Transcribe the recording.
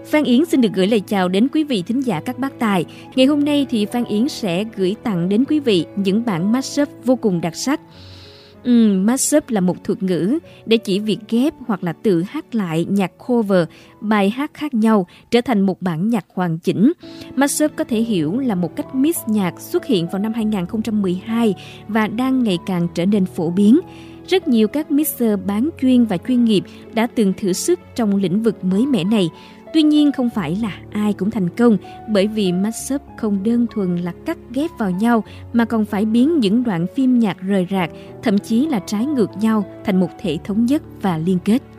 Phan Yến xin được gửi lời chào đến quý vị thính giả các bác tài. Ngày hôm nay thì Phan Yến sẽ gửi tặng đến quý vị những bản mashup vô cùng đặc sắc. Mashup là một thuật ngữ để chỉ việc ghép hoặc là tự hát lại nhạc cover, bài hát khác nhau trở thành một bản nhạc hoàn chỉnh. Mashup có thể hiểu là một cách mix nhạc xuất hiện vào năm 2012 và đang ngày càng trở nên phổ biến. Rất nhiều các mixer bán chuyên và chuyên nghiệp đã từng thử sức trong lĩnh vực mới mẻ này. Tuy nhiên không phải là ai cũng thành công, bởi vì mashup không đơn thuần là cắt ghép vào nhau mà còn phải biến những đoạn phim nhạc rời rạc, thậm chí là trái ngược nhau thành một thể thống nhất và liên kết.